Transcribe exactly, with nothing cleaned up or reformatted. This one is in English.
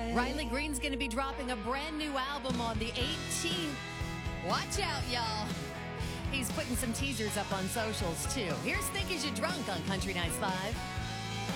Riley Green's going to be dropping a brand new album on the eighteenth. Watch out, y'all. He's putting some teasers up on socials, too. Here's Think Is You Drunk on Country Nights Live.